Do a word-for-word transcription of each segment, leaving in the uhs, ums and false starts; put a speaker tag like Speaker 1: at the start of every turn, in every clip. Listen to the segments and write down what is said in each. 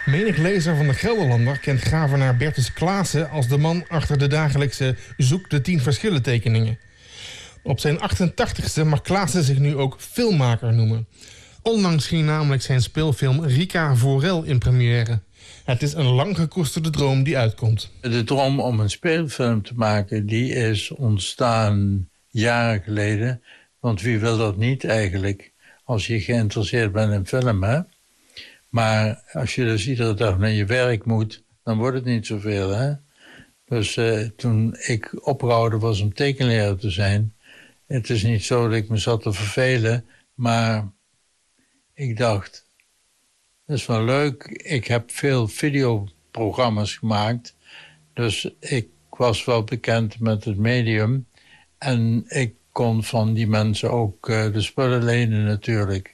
Speaker 1: Menig lezer van de Gelderlander kent Gravenaar Bertus Klaassen als de man achter de dagelijkse Zoek de tien verschillen tekeningen. Op zijn achtentachtigste mag Klaassen zich nu ook filmmaker noemen. Onlangs ging namelijk zijn speelfilm Rika Voorel in première. Het is een lang gekoesterde droom die uitkomt.
Speaker 2: De droom om een speelfilm te maken, die is ontstaan jaren geleden. Want wie wil dat niet eigenlijk, als je geïnteresseerd bent in film, hè? Maar als je dus iedere dag naar je werk moet, dan wordt het niet zoveel, hè? Dus uh, toen ik opgehouden was om tekenleraar te zijn, het is niet zo dat ik me zat te vervelen, maar ik dacht, dat is wel leuk. Ik heb veel videoprogramma's gemaakt, dus ik was wel bekend met het medium. En ik kon van die mensen ook uh, de spullen lenen natuurlijk.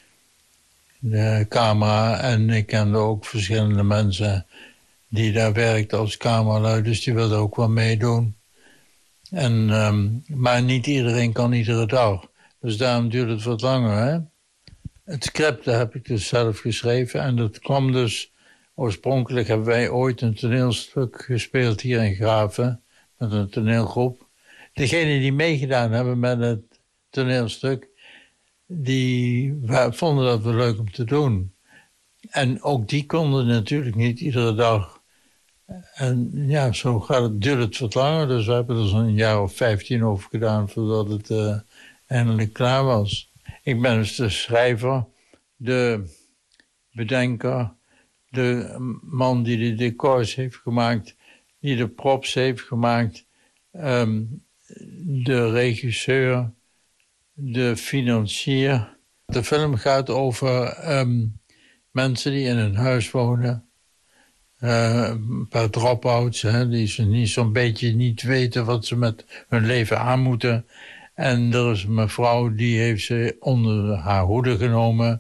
Speaker 2: De camera, en ik kende ook verschillende mensen die daar werkten als cameralui, dus die wilden ook wel meedoen. En, um, maar niet iedereen kan iedere dag. Dus daarom duurde het wat langer, hè. Het script heb ik dus zelf geschreven. En dat kwam dus... Oorspronkelijk hebben wij ooit een toneelstuk gespeeld hier in Graven. Met een toneelgroep. Degenen die meegedaan hebben met het toneelstuk, die vonden dat wel leuk om te doen. En ook die konden natuurlijk niet iedere dag. En ja, zo gaat het, duurt het wat langer. Dus we hebben er zo'n jaar of vijftien over gedaan voordat het uh, eindelijk klaar was. Ik ben dus de schrijver, de bedenker, de man die de decors heeft gemaakt, die de props heeft gemaakt, um, de regisseur, de financier. De film gaat over um, mensen die in een huis wonen. Uh, een paar drop-outs, hè, die ze niet zo'n beetje niet weten wat ze met hun leven aan moeten. En er is een mevrouw die heeft ze onder haar hoede genomen.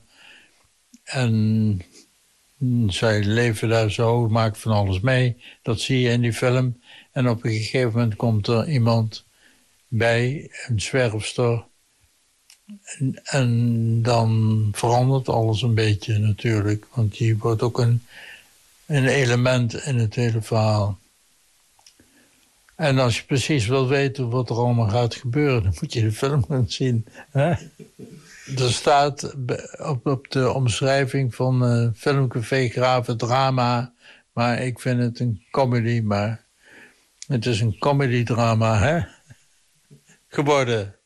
Speaker 2: En zij leven daar zo, maakt van alles mee. Dat zie je in die film. En op een gegeven moment komt er iemand bij, een zwerfster. En, en dan verandert alles een beetje natuurlijk. Want die wordt ook een, een element in het hele verhaal. En als je precies wil weten wat er allemaal gaat gebeuren, dan moet je de film gaan zien. Hè? Er staat op, op de omschrijving van uh, Filmcafé Graven drama, maar ik vind het een comedy, maar het is een comedy-drama, hè? Geworden.